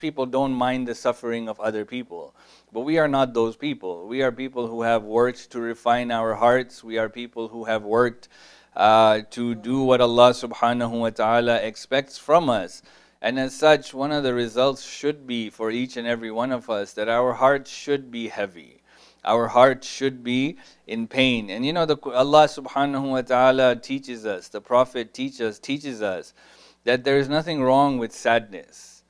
people don't mind the suffering of other people. But we are not those people. We are people who have worked to refine our hearts. We are people who have worked to do what Allah subhanahu wa ta'ala expects from us. And as such, one of the results should be for each and every one of us that our hearts should be heavy. Our heart should be in pain. And Allah subhanahu wa ta'ala teaches us, the Prophet teaches us that there is nothing wrong with sadness.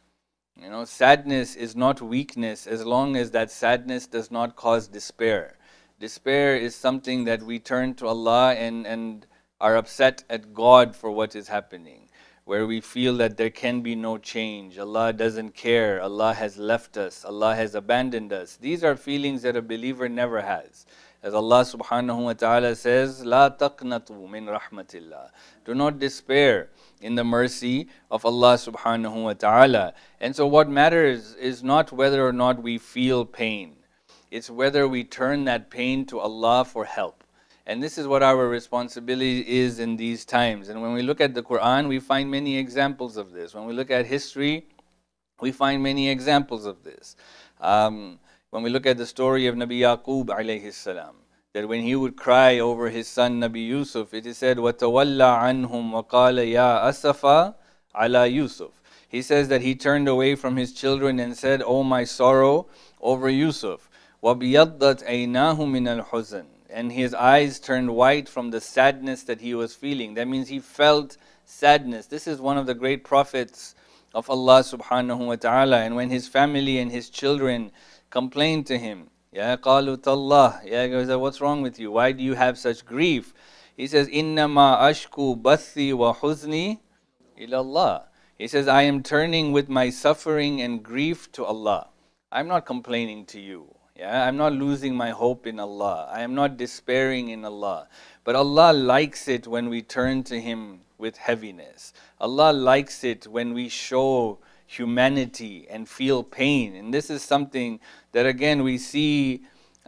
Sadness is not weakness as long as that sadness does not cause despair. Despair is something that we turn to Allah and are upset at God for what is happening, where we feel that there can be no change. Allah doesn't care. Allah has left us. Allah has abandoned us. These are feelings that a believer never has. As Allah subhanahu wa ta'ala says, "La taqnatu min rahmatillah." Do not despair in the mercy of Allah subhanahu wa ta'ala. And so what matters is not whether or not we feel pain. It's whether we turn that pain to Allah for help. And this is what our responsibility is in these times. And when we look at the Quran, we find many examples of this. When we look at history, we find many examples of this. When we look at the story of Nabi Yaqub alayhi salam, that when he would cry over his son Nabi Yusuf, it is said, وَتَوَلَّى عَنْهُمْ وَقَالَ يَا أَسَفَا عَلَى Yusuf. He says that he turned away from his children and said, "Oh, my sorrow over Yusuf." وَبِيَضَّتْ عَيْنَاهُ مِنَ الْحُزْنِ. And his eyes turned white from the sadness that he was feeling. That means he felt sadness. This is one of the great prophets of Allah subhanahu wa ta'ala. And when his family and his children complained to him, Ya qalu tallah, he goes, what's wrong with you? Why do you have such grief? He says, Innama ashku bathi wa huzni ilallah. He says, I am turning with my suffering and grief to Allah. I'm not complaining to you. I'm not losing my hope in Allah. I am not despairing in Allah. But Allah likes it when we turn to Him with heaviness. Allah likes it when we show humanity and feel pain. And this is something that again we see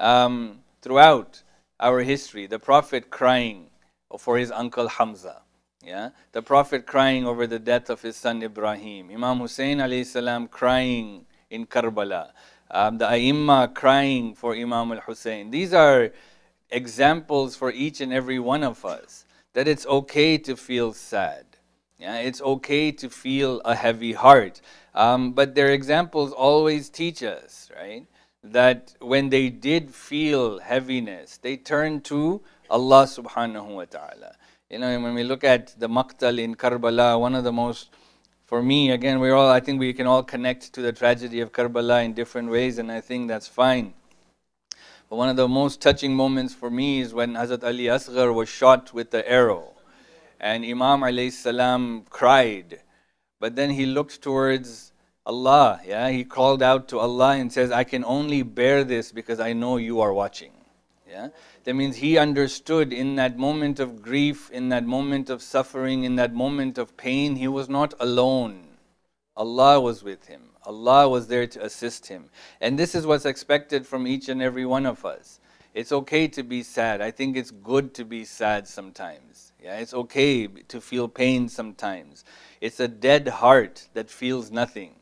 throughout our history. The Prophet crying for his uncle Hamza. The Prophet crying over the death of his son Ibrahim. Imam Hussein alayhi salam crying in Karbala. The A'immah crying for Imam al-Hussein. These are examples for each and every one of us that it's okay to feel sad. It's okay to feel a heavy heart. But their examples always teach us, right, that when they did feel heaviness, they turned to Allah subhanahu wa ta'ala. When we look at the Maqtal in Karbala, one of the most, for me, again, I think we can all connect to the tragedy of Karbala in different ways, and I think that's fine. But one of the most touching moments for me is when Hazrat Ali Asghar was shot with the arrow. And Imam alayhi salam cried. But then he looked towards Allah. He called out to Allah and says, I can only bear this because I know you are watching. That means he understood in that moment of grief, in that moment of suffering, in that moment of pain, he was not alone. Allah was with him. Allah was there to assist him. And this is what's expected from each and every one of us. It's okay to be sad. I think it's good to be sad sometimes. It's okay to feel pain sometimes. It's a dead heart that feels nothing.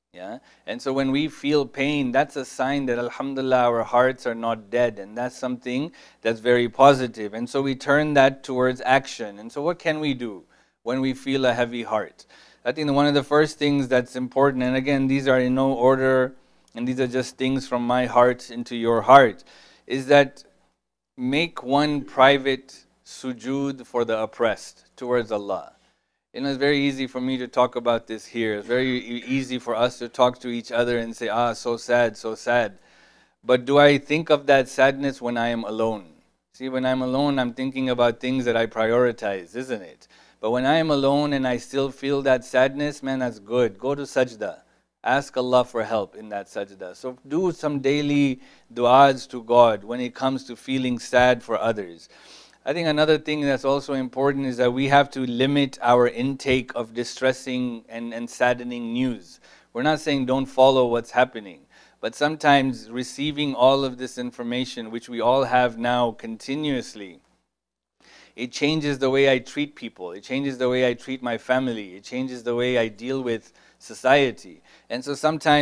And so when we feel pain, that's a sign that alhamdulillah our hearts are not dead, and that's something that's very positive. And so we turn that towards action. And so what can we do when we feel a heavy heart? I think one of the first things that's important, and again these are in no order, and these are just things from my heart into your heart, is that make one private sujood for the oppressed towards Allah. It's very easy for me to talk about this here. It's very easy for us to talk to each other and say, so sad, so sad. But do I think of that sadness when I am alone? See, when I'm alone, I'm thinking about things that I prioritize, isn't it? But when I am alone and I still feel that sadness, man, that's good. Go to sajda. Ask Allah for help in that sajda. So do some daily du'as to God when it comes to feeling sad for others. I think another thing that's also important is that we have to limit our intake of distressing and saddening news. We're not saying don't follow what's happening, but sometimes receiving all of this information, which we all have now continuously, it changes the way I treat people. It changes the way I treat my family. It changes the way I deal with society. And so sometimes